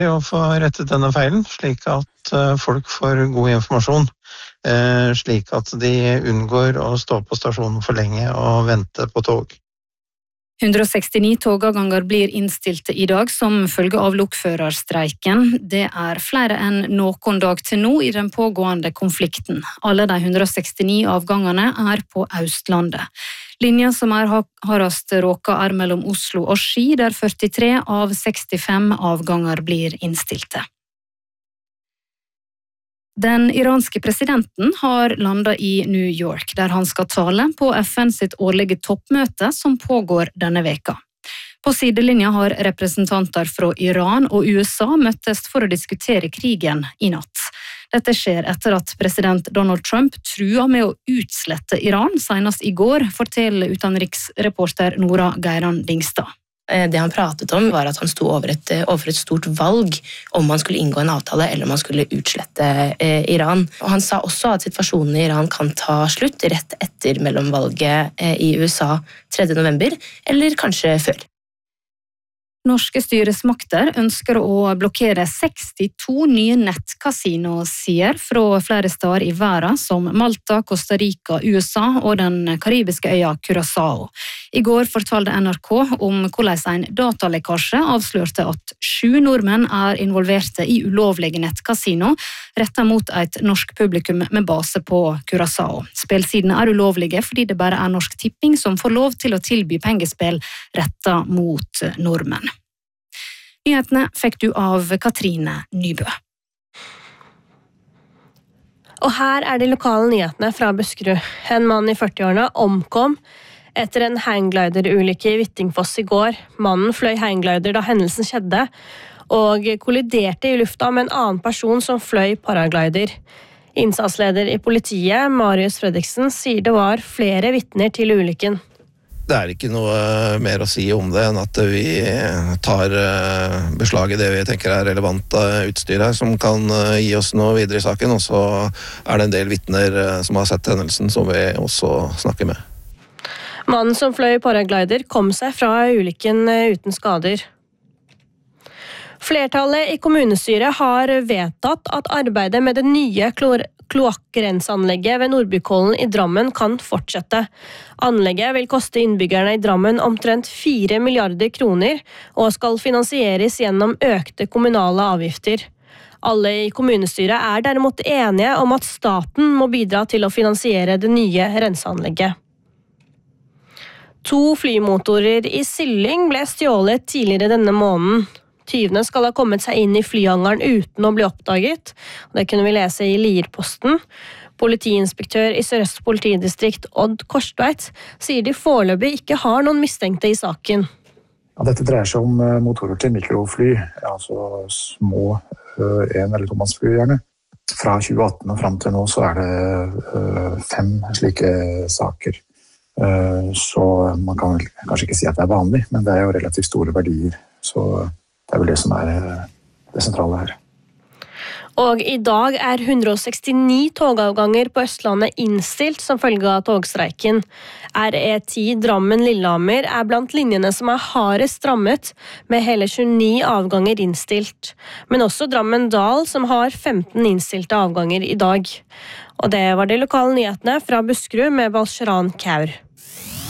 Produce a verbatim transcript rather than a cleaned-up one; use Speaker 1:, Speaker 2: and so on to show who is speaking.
Speaker 1: å få rettet denne feilen, slik at folk får god informasjon, slik at de unngår å stå på stasjonen for lenge og vente på tog.
Speaker 2: hundre og sekstini togavganger blir innstilte i dag som følge av lokførerstreiken. Det er flere enn noen dag til nå i den pågående konflikten. Alle de hundre og sekstini avgangene er på Østlandet. Linja som er hardest råka er mellom Oslo og Ski, der førtitre av sekstifem avganger blir innstilte. Den iranske presidenten har landet i New York, der han skal tale på F N sitt årlige toppmøte som pågår denne veka. På sidelinja har representanter fra Iran og U S A møttes for å diskutere krigen i natt. Dette skjer etter at president Donald Trump trua med å utslette Iran senest i går, forteller utenriksreporter Nora Geiran Dingstad.
Speaker 3: Det han pratet om var at han sto over et, overfor et stort valg om han skulle inngå en avtale eller om han skulle utslette eh, Iran. Og han sa også at situasjonen i Iran kan ta slutt rett etter mellomvalget eh, i U S A tredje november, eller kanskje før.
Speaker 2: Norske styresmakter ønsker å blokkere sekstito nye nettkasino-sider fra flere steder i verden, som Malta, Costa Rica, U S A og den karibiske øya Curaçao. I går fortalte N R K om hvordan en datalekkasje avslørte at sju nordmenn er involverte i ulovlige nettkasino, rettet mot et norsk publikum med base på Curaçao. Spillsidene er ulovlige fordi det bare er Norsk Tipping som får lov til å tilby pengespill rettet mot nordmenn. Nyhetene fikk du av Katrine Nybø.
Speaker 4: Og her er de lokale nyhetene fra Buskerud. En mann i førti-årene omkom etter en hangglider-ulykke i Hvittingfoss i går. Mannen fløy hangglider da hendelsen skjedde, og kolliderte i lufta med en annen person som fløy paraglider. Innsatsleder i politiet, Marius Fredriksen, sier det var flere vitner til ulykken.
Speaker 5: Det er ikke noe mer å si om det enn at vi tar beslag i det vi tenker er relevant utstyr her, som kan gi oss noe videre i saken, og så er det en del vitner som har sett hendelsen som vi også snakker med.
Speaker 4: Mannen som fløy paraglider kom seg fra ulykken uten skader. Flertallet i kommunestyret har vedtatt at arbeidet med det nye klor kloakkrensanlegget ved Nordbykollen i Drammen kan fortsette. Anlegget vil koste innbyggerne i Drammen omtrent fire milliarder kroner og skal finansieres gjennom økte kommunale avgifter. Alle i kommunestyret er derimot enige om at staten må bidra til å finansiere det nye renseanlegget. To flymotorer i Sylling ble stjålet tidligere denne måneden. Tyvene skal ha kommet seg inn i flyhangaren uten å bli oppdaget. Det kunne vi lese i Lierposten. Politiinspektør i Sør-Øst politidistrikt Odd Korstveit sier de foreløpig ikke har noen mistenkte i saken.
Speaker 6: Ja, dette dreier seg om motorer til mikrofly, altså små en- eller tomannsfly gjerne. Fra tjue atten og frem til nå så er det fem slike saker. Så man kan kanskje ikke si at det er vanlig, men det er jo relativt store verdier. Så det er vel det som er det sentrale her.
Speaker 4: Og i dag er hundre og sekstini togavganger på Østlandet innstilt som følge av togstreiken. R E ti Drammen-Lillehammer er blant linjene som er hardest rammet, med hele tjueni avganger innstilt. Men også Drammen-Dal, som har femten innstilte avganger i dag. Og det var de lokale nyhetene fra Buskerud med Balsjeran Kaur.